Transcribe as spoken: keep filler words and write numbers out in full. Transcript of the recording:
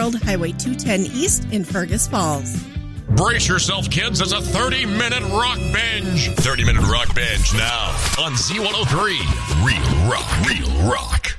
Field, Highway two ten East in Fergus Falls. Brace yourself, kids. It's a thirty-minute rock binge. thirty-minute rock binge now on Z one oh three. Real rock, real rock.